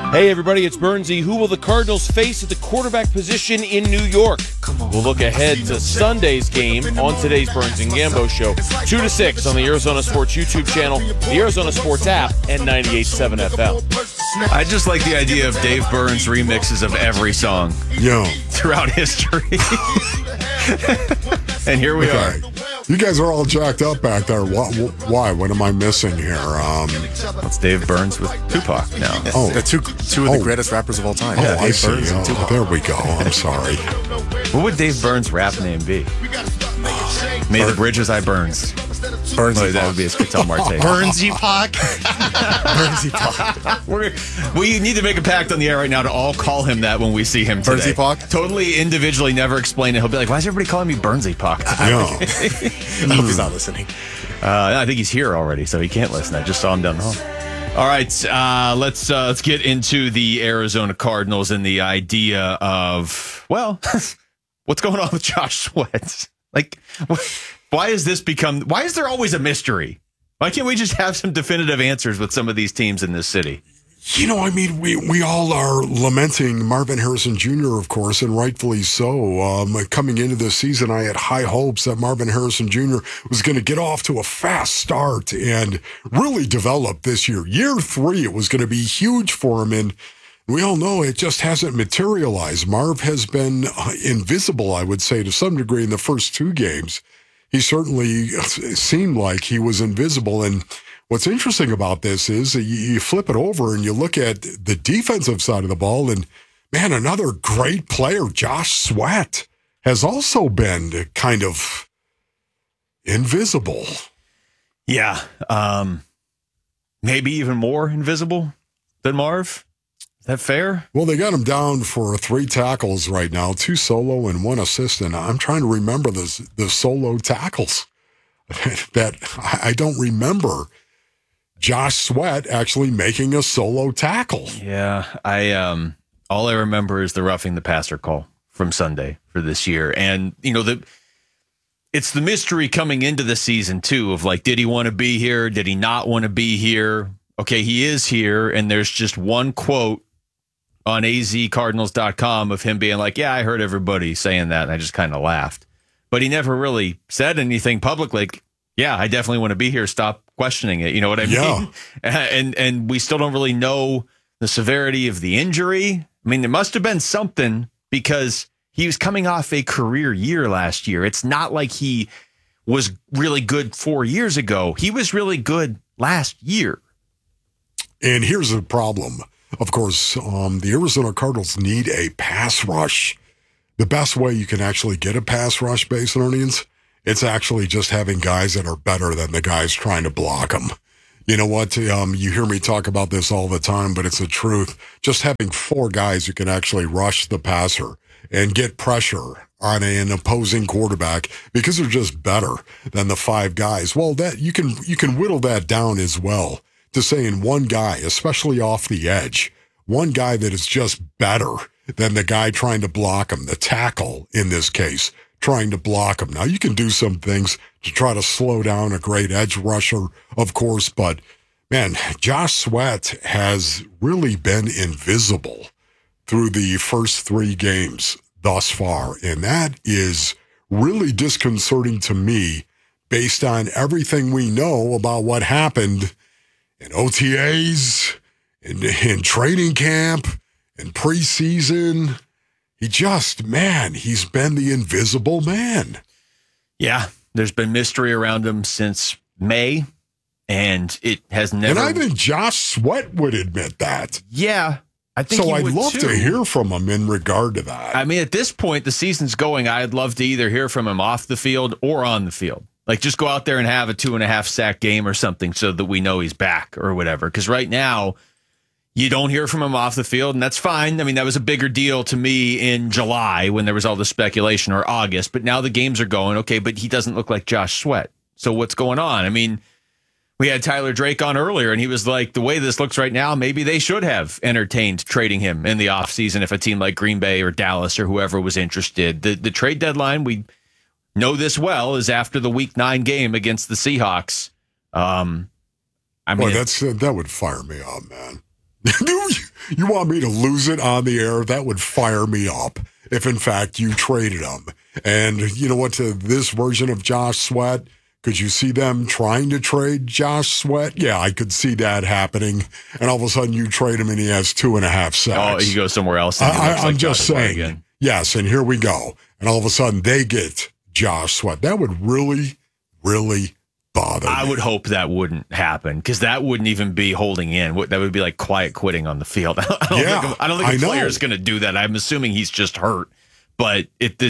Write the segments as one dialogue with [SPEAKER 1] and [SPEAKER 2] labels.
[SPEAKER 1] Hey everybody, it's Bernsey. Who will the Cardinals face at the quarterback position in New York? We'll look ahead to Sunday's game on today's Burns and Gambo show. 2 to 6 on the Arizona Sports YouTube channel, the Arizona Sports app, and 98.7 FM.
[SPEAKER 2] I just like the idea of Dave Burns remixes of every song throughout history. And here we are.
[SPEAKER 3] You guys are all jacked up back there. Why? What am I missing here?
[SPEAKER 2] It's Dave Burns with Tupac now.
[SPEAKER 4] Two of the greatest rappers of all time.
[SPEAKER 3] Yeah, I
[SPEAKER 4] Dave
[SPEAKER 3] see.
[SPEAKER 4] Burns and Tupac.
[SPEAKER 3] There we go. I'm sorry.
[SPEAKER 2] What would Dave Burns' rap name be? May the bridges I burns.
[SPEAKER 4] Burnsy
[SPEAKER 2] That would be his Guitar Marte.
[SPEAKER 5] Burnsy Pac.
[SPEAKER 4] Burnsy Pac.
[SPEAKER 2] We need to make a pact on the air right now to all call him that when we see him today.
[SPEAKER 4] Burnsy Pac?
[SPEAKER 2] Totally individually, never explain it. He'll be like, why is everybody calling me Burnsy Pac?
[SPEAKER 3] Yeah.
[SPEAKER 4] I hope he's not listening.
[SPEAKER 2] I think he's here already, so he can't listen. I just saw him down the hall. All right, let's get into the Arizona Cardinals and the idea of, well, what's going on with Josh Sweat? Like, why is there always a mystery? Why can't we just have some definitive answers with some of these teams in this city?
[SPEAKER 3] You know, I mean, we all are lamenting Marvin Harrison Jr., of course, and rightfully so. Coming into this season, I had high hopes that Marvin Harrison Jr. was going to get off to a fast start and really develop this year. Year 3, it was going to be huge for him, and we all know it just hasn't materialized. Marv has been invisible, I would say, to some degree in the first 2 games. He certainly seemed like he was invisible, and what's interesting about this is you flip it over and you look at the defensive side of the ball, and man, another great player, Josh Sweat, has also been kind of invisible.
[SPEAKER 2] Yeah, maybe even more invisible than Marv. Is that fair?
[SPEAKER 3] Well, they got him down for 3 tackles right now, 2 solo and 1 assist, and I'm trying to remember the solo tackles that I don't remember Josh Sweat actually making a solo tackle.
[SPEAKER 2] Yeah, all I remember is the roughing the passer call from Sunday for this year. And, you know, it's the mystery coming into the season, too, of like, did he want to be here? Did he not want to be here? Okay, he is here, and there's just one quote on azcardinals.com of him being like, yeah, I heard everybody saying that, and I just kind of laughed. But he never really said anything publicly. Like, yeah, I definitely want to be here. Stop questioning it. You know what I mean?
[SPEAKER 3] Yeah.
[SPEAKER 2] And we still don't really know the severity of the injury. I mean, there must have been something because he was coming off a career year last year. It's not like he was really good 4 years ago. He was really good last year.
[SPEAKER 3] And here's the problem. Of course, the Arizona Cardinals need a pass rush. The best way you can actually get a pass rush, Basin Earnings, it's actually just having guys that are better than the guys trying to block them. You know what? You hear me talk about this all the time, but it's the truth. Just having 4 guys who can actually rush the passer and get pressure on an opposing quarterback because they're just better than the 5 guys. Well, that you can whittle that down as well to saying one guy, especially off the edge, one guy that is just better than the guy trying to block him, the tackle in this case, trying to block him. Now, you can do some things to try to slow down a great edge rusher, of course, but man, Josh Sweat has really been invisible through the first 3 games thus far, and that is really disconcerting to me based on everything we know about what happened in OTAs, in training camp, in preseason. He's been the invisible man.
[SPEAKER 2] Yeah, there's been mystery around him since May, and it has never...
[SPEAKER 3] And I think Josh Sweat would admit that.
[SPEAKER 2] Yeah, I think
[SPEAKER 3] so.
[SPEAKER 2] he
[SPEAKER 3] I'd
[SPEAKER 2] would
[SPEAKER 3] love
[SPEAKER 2] too.
[SPEAKER 3] to hear from him in regard to that.
[SPEAKER 2] I mean, at this point, the season's going, I'd love to either hear from him off the field or on the field. Like, just go out there and have a 2.5 sack game or something so that we know he's back or whatever. Because right now, you don't hear from him off the field, and that's fine. I mean, that was a bigger deal to me in July when there was all the speculation, or August. But now the games are going, okay, but he doesn't look like Josh Sweat. So what's going on? I mean, we had Tyler Drake on earlier, and he was like, the way this looks right now, maybe they should have entertained trading him in the offseason if a team like Green Bay or Dallas or whoever was interested. The trade deadline, we know this well, is after the Week 9 game against the Seahawks. I mean,
[SPEAKER 3] Boy, that would fire me up, man. You want me to lose it on the air? That would fire me up if, in fact, you traded him. And you know what, to this version of Josh Sweat, could you see them trying to trade Josh Sweat? Yeah, I could see that happening. And all of a sudden you trade him and he has 2.5 sacks.
[SPEAKER 2] Oh, he goes somewhere else.
[SPEAKER 3] I'm just saying. Yes, and here we go. And all of a sudden they get Josh Sweat. That would really, really bother me.
[SPEAKER 2] I would hope that wouldn't happen, because that wouldn't even be holding in. That would be like quiet quitting on the field. I don't think a player is going to do that. I'm assuming he's just hurt. But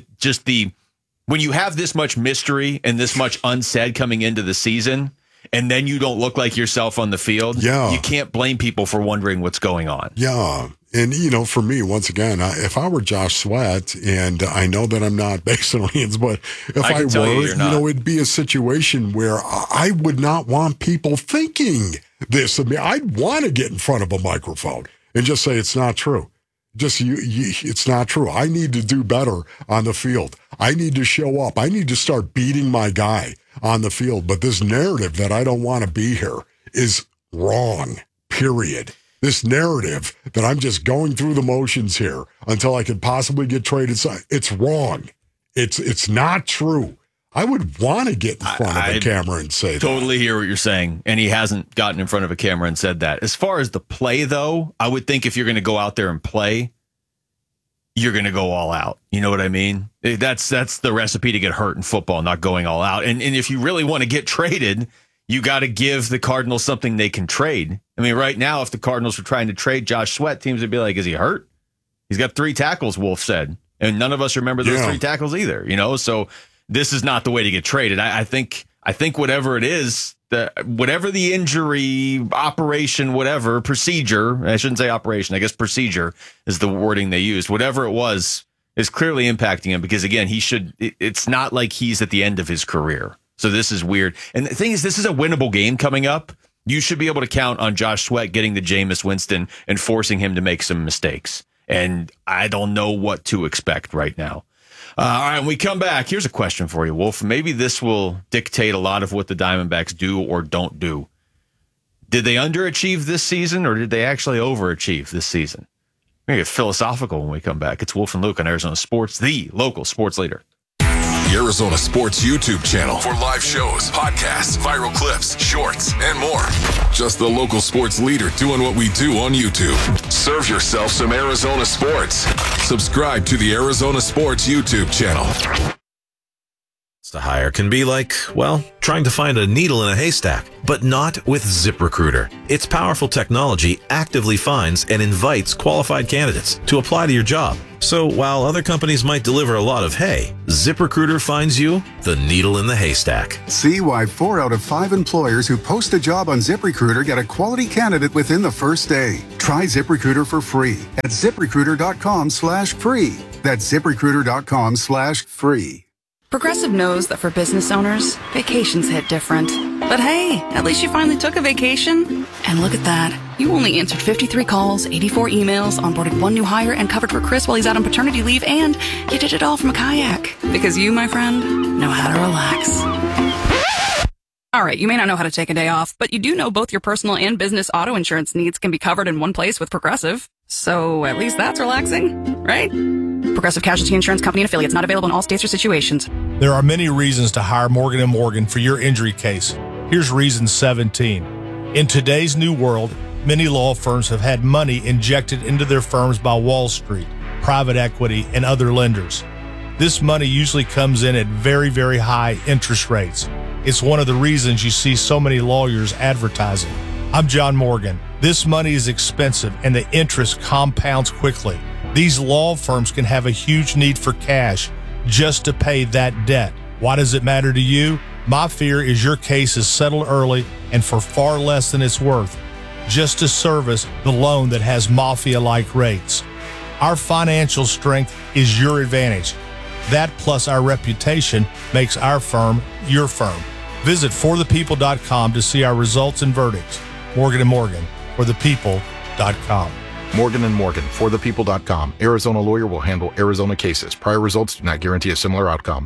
[SPEAKER 2] when you have this much mystery and this much unsaid coming into the season, and then you don't look like yourself on the field, you can't blame people for wondering what's going on.
[SPEAKER 3] Yeah. And, for me, once again, if I were Josh Sweat, and I know that I'm not based on Lions, but if I were, it'd be a situation where I would not want people thinking this of me. I'd want to get in front of a microphone and just say it's not true. It's not true. I need to do better on the field. I need to show up. I need to start beating my guy on the field. But this narrative that I don't want to be here is wrong, period. This narrative that I'm just going through the motions here until I could possibly get traded, it's wrong. It's not true. I would want to get in front of the camera and say that.
[SPEAKER 2] Totally hear what you're saying, and he hasn't gotten in front of a camera and said that. As far as the play, though, I would think if you're going to go out there and play, you're going to go all out. You know what I mean? That's the recipe to get hurt in football, not going all out. And if you really want to get traded, you got to give the Cardinals something they can trade. I mean, right now, if the Cardinals were trying to trade Josh Sweat, teams would be like, is he hurt? He's got 3 tackles, Wolf said. And none of us remember those 3 tackles either, so this is not the way to get traded. I think whatever it is, whatever the injury, operation, whatever, procedure, I shouldn't say operation, I guess procedure is the wording they used. Whatever it was is clearly impacting him because, again, it's not like he's at the end of his career. So this is weird. And the thing is, this is a winnable game coming up. You should be able to count on Josh Sweat getting the Jameis Winston and forcing him to make some mistakes. And I don't know what to expect right now. All right, when we come back, here's a question for you, Wolf. Maybe this will dictate a lot of what the Diamondbacks do or don't do. Did they underachieve this season, or did they actually overachieve this season? We're going to get philosophical when we come back. It's Wolf and Luke on Arizona Sports, the local sports leader.
[SPEAKER 5] The Arizona Sports YouTube channel for live shows, podcasts, viral clips, shorts, and more. Just the local sports leader doing what we do on YouTube. Serve yourself some Arizona sports. Subscribe to the Arizona Sports YouTube channel.
[SPEAKER 6] To hire can be like, well, trying to find a needle in a haystack, but not with ZipRecruiter. Its powerful technology actively finds and invites qualified candidates to apply to your job. So while other companies might deliver a lot of hay, ZipRecruiter finds you the needle in the haystack.
[SPEAKER 7] See why 4 out of 5 employers who post a job on ZipRecruiter get a quality candidate within the first day. Try ZipRecruiter for free at ZipRecruiter.com/free. That's ZipRecruiter.com/free.
[SPEAKER 8] Progressive knows that for business owners, vacations hit different. But hey, at least you finally took a vacation. And look at that. You only answered 53 calls, 84 emails, onboarded 1 new hire, and covered for Chris while he's out on paternity leave, and you did it all from a kayak. Because you, my friend, know how to relax. All right, you may not know how to take a day off, but you do know both your personal and business auto insurance needs can be covered in one place with Progressive. So at least that's relaxing, right? Progressive Casualty Insurance Company and affiliates, not available in all states or situations.
[SPEAKER 9] There are many reasons to hire Morgan & Morgan for your injury case. Here's reason 17. In today's new world, many law firms have had money injected into their firms by Wall Street, private equity, and other lenders. This money usually comes in at very, very high interest rates. It's one of the reasons you see so many lawyers advertising. I'm John Morgan. This money is expensive and the interest compounds quickly. These law firms can have a huge need for cash just to pay that debt. Why does it matter to you? My fear is your case is settled early and for far less than it's worth, just to service the loan that has mafia-like rates. Our financial strength is your advantage. That plus our reputation makes our firm your firm. Visit forthepeople.com to see our results and verdicts. Morgan & Morgan, forthepeople.com.
[SPEAKER 10] Morgan & Morgan, forthepeople.com. Arizona lawyer will handle Arizona cases. Prior results do not guarantee a similar outcome.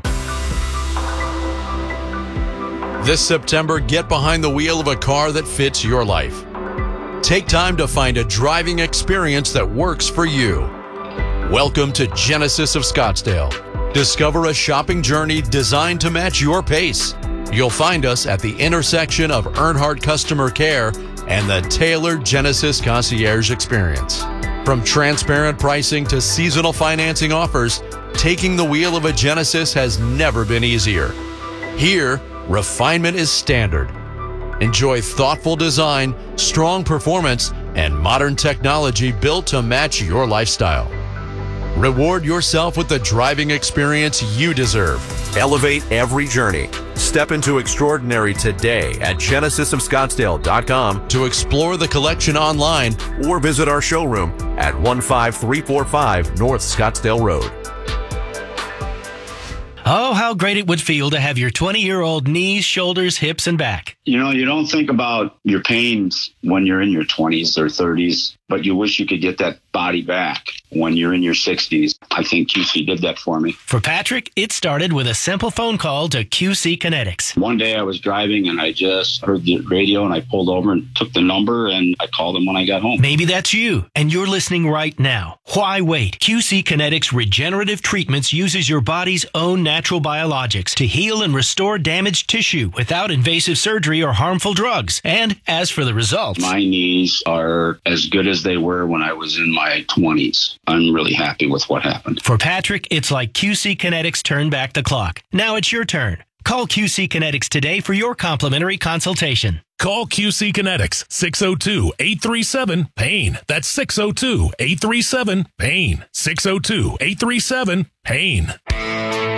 [SPEAKER 11] This September, get behind the wheel of a car that fits your life. Take time to find a driving experience that works for you. Welcome to Genesis of Scottsdale. Discover a shopping journey designed to match your pace. You'll find us at the intersection of Earnhardt Customer Care and the tailored Genesis Concierge Experience. From transparent pricing to seasonal financing offers, taking the wheel of a Genesis has never been easier. Here, refinement is standard. Enjoy thoughtful design, strong performance, and modern technology built to match your lifestyle. Reward yourself with the driving experience you deserve.
[SPEAKER 12] Elevate every journey. Step into extraordinary today at genesisofscottsdale.com
[SPEAKER 11] to explore the collection online
[SPEAKER 12] or visit our showroom at 15345 North Scottsdale Road.
[SPEAKER 13] Oh, how great it would feel to have your 20-year-old knees, shoulders, hips, and back.
[SPEAKER 14] You know, you don't think about your pains when you're in your 20s or 30s, but you wish you could get that body back when you're in your 60s. I think QC did that for me.
[SPEAKER 13] For Patrick, it started with a simple phone call to QC Kinetics.
[SPEAKER 14] One day I was driving and I just heard the radio and I pulled over and took the number and I called them when I got home.
[SPEAKER 13] Maybe that's you and you're listening right now. Why wait? QC Kinetics Regenerative Treatments uses your body's own natural biologics to heal and restore damaged tissue without invasive surgery or harmful drugs. And as for the results,
[SPEAKER 14] my knees are as good as they were when I was in my 20s. I'm really happy with what happened.
[SPEAKER 13] For Patrick, it's like QC Kinetics turned back the clock. Now it's your turn. Call QC Kinetics today for your complimentary consultation.
[SPEAKER 15] Call QC Kinetics, 602-837-PAIN. That's 602-837-PAIN. 602-837-PAIN.